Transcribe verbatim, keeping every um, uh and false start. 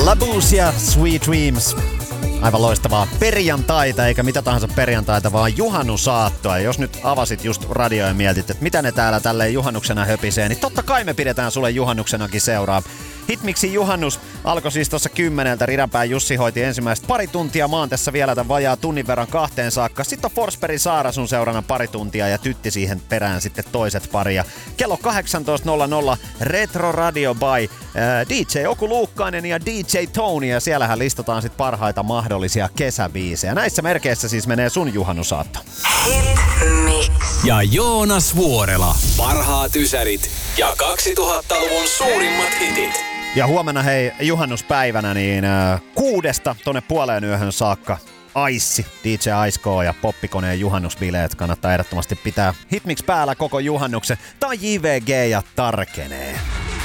Labouche ja Sweet Dreams. Aivan loistavaa perjantaita, eikä mitä tahansa perjantaita, vaan juhannusaattoa. Ja jos nyt avasit just radioa ja mietit, että mitä ne täällä tälleen juhannuksena höpisee, niin totta kai me pidetään sulle juhannuksenakin seuraa. Hitmixin juhannus alkoi siis tuossa kymmeneltä. Ridanpään Jussi hoiti ensimmäistä pari tuntia. Mä oon tässä vielä tämän vajaa tunnin verran kahteen saakka. Sitten on Forsbergin Saara sun seurana pari tuntia ja Tytti siihen perään sitten toiset pari. Ja kello kahdeksantoista nolla nolla Retro Radio by äh, D J Oku Luukkainen ja D J Tony. Ja siellähän listataan sitten parhaita mahdollisia kesäbiisejä. Näissä merkeissä siis menee sun juhannusaatto. Hitmix. Ja Joonas Vuorela. Parhaat ysärit ja kaksituhattaluvun suurimmat hitit. Ja huomenna hei juhannuspäivänä niin äh, kuudesta tonne puoleen yöhön saakka Aissi, D J Aisko ja Poppikoneen juhannusbileet kannattaa ehdottomasti pitää Hitmix päällä koko juhannuksen tai J V G ja Tarkenee.